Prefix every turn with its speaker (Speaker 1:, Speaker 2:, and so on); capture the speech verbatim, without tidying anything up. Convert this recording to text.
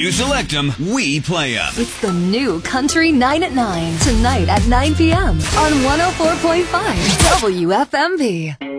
Speaker 1: You select 'em, we play 'em.
Speaker 2: It's the new Country nine at nine. Tonight at nine p.m. on one oh four point five W F M V.